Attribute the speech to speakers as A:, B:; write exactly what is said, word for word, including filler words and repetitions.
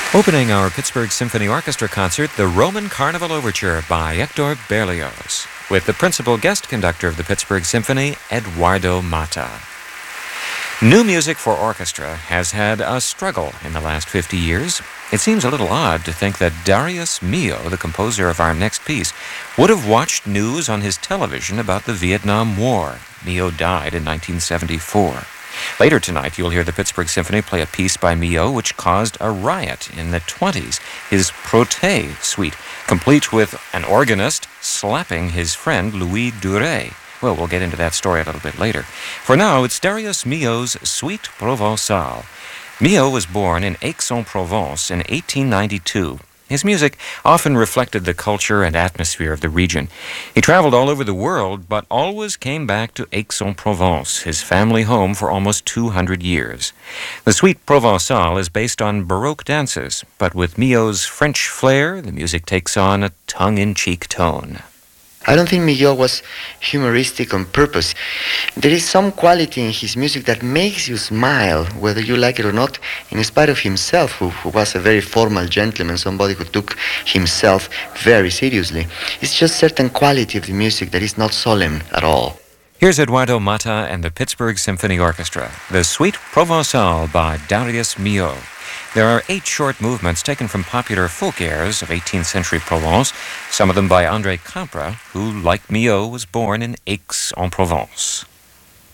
A: Opening our Pittsburgh Symphony Orchestra concert, the Roman Carnival Overture by Hector Berlioz, with the principal guest conductor of the Pittsburgh Symphony, Eduardo Mata. New music for orchestra has had a struggle in the last fifty years. It seems a little odd to think that Darius Milhaud, the composer of our next piece, would have watched news on his television about the Vietnam War. Milhaud died in nineteen seventy-four. Later tonight, you'll hear the Pittsburgh Symphony play a piece by Milhaud which caused a riot in the twenties, his Proté Suite, complete with an organist slapping his friend Louis Duret. Well, we'll get into that story a little bit later. For now, it's Darius Milhaud's Suite Provençale. Milhaud was born in Aix-en-Provence in eighteen ninety-two. His music often reflected the culture and atmosphere of the region. He traveled all over the world, but always came back to Aix-en-Provence, his family home for almost two hundred years. The Suite Provençale is based on Baroque dances, but with Milhaud's French flair, the music takes on a tongue-in-cheek tone.
B: I don't think Milhaud was humoristic on purpose. There is some quality in his music that makes you smile, whether you like it or not, in spite of himself, who, who was a very formal gentleman, somebody who took himself very seriously. It's just certain quality of the music that is not solemn at all.
A: Here's Eduardo Mata and the Pittsburgh Symphony Orchestra, the Suite Provençale by Darius Milhaud. There are eight short movements taken from popular folk airs of eighteenth century Provence, some of them by André Campra, who, like Milhaud, was born in Aix-en-Provence.